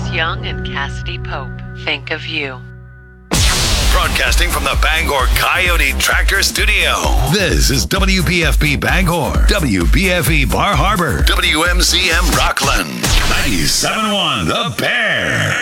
Chris Young and Cassidy Pope think of you. Broadcasting from the Bangor Coyote Tractor Studio. This is WPFB Bangor, WBFE Bar Harbor, WMCM Rockland, 97.1 The Bear.